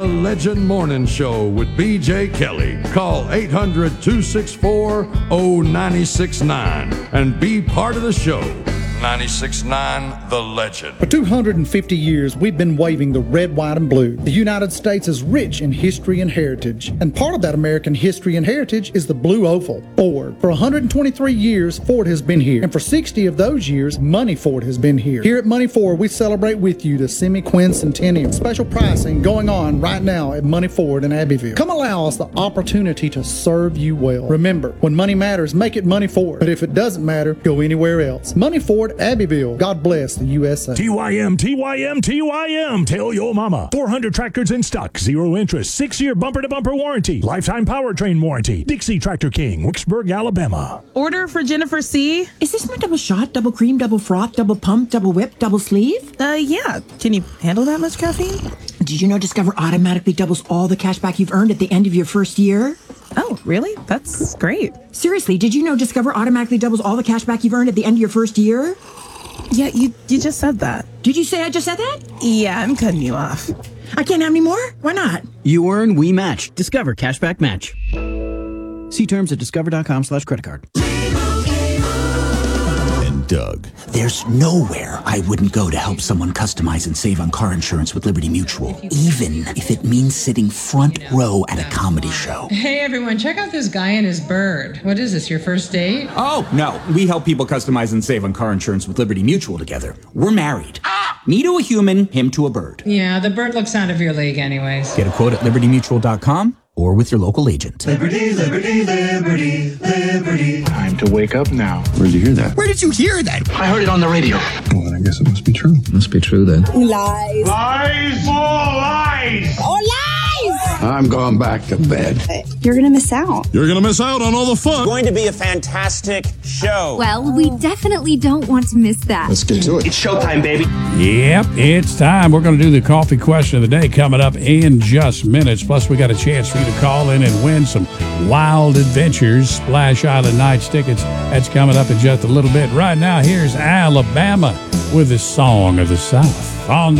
The Legend Morning Show with BJ Kelly. Call 800-264-0969 and be part of the show. 96.9 The Legend. For 250 years, we've been waving the red, white, and blue. The United States is rich in history and heritage, and part of that American history and heritage is the blue oval, Ford. For 123 years, Ford has been here, and for 60 of those years, Money Ford has been here. Here at Money Ford, we celebrate with you the semi-quincentennial. Special pricing going on right now at Money Ford in Abbeville. Come allow us the opportunity to serve you well. Remember, when money matters, make it Money Ford. But if it doesn't matter, go anywhere else. Money Ford, Abbeville. God bless the USA. TYM. Tell your mama. 400 tractors in stock. 0 interest. 6-year bumper-to-bumper warranty. Lifetime powertrain warranty. Dixie Tractor King, Wicksburg, Alabama. Order for Jennifer C. Is this my double shot, double cream, double froth, double pump, double whip, double sleeve? Yeah. Can you handle that much caffeine? Did you know Discover automatically doubles all the cash back you've earned at the end of your first year? Oh, really? That's great. Seriously, did you know Discover automatically doubles all the cash back you've earned at the end of your first year? Yeah, you just said that. Did you say I just said that? Yeah, I'm cutting you off. I can't have any more? Why not? You earn, we match. Discover Cashback Match. See terms at discover.com/creditcard. Doug. There's nowhere I wouldn't go to help someone customize and save on car insurance with Liberty Mutual, even if it means sitting front row at a comedy show. Hey everyone, check out this guy and his bird. What is this, your first date? Oh, no. We help people customize and save on car insurance with Liberty Mutual together. We're married. Me to a human, him to a bird. Yeah, the bird looks out of your league anyways. Get a quote at libertymutual.com or with your local agent. Liberty, liberty, liberty, liberty. Time to wake up now. Where'd you hear that? Where did you hear that? I heard it on the radio. Well, then I guess it must be true. Must be true then. Lies. Lies. All lies. All lies. I'm going back to bed. You're going to miss out. You're going to miss out on all the fun. It's going to be a fantastic show. Well, we definitely don't want to miss that. Let's get to it. It's showtime, baby. Yep, it's time. We're going to do the coffee question of the day coming up in just minutes. Plus, we got a chance for you to call in and win some Wild Adventures Splash Island Nights tickets. That's coming up in just a little bit. Right now, here's Alabama with the Song of the South on the